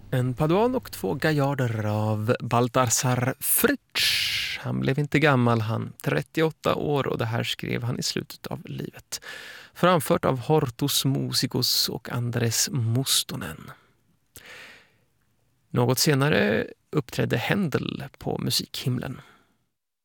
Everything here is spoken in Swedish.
En paduan och 2 gaillarder av Balthasar Fritsch. Han blev inte gammal, han 38 år, och det här skrev han i slutet av livet. Framfört av Hortus Musicus och Andres Mustonen. Något senare uppträdde Händel på musikhimlen.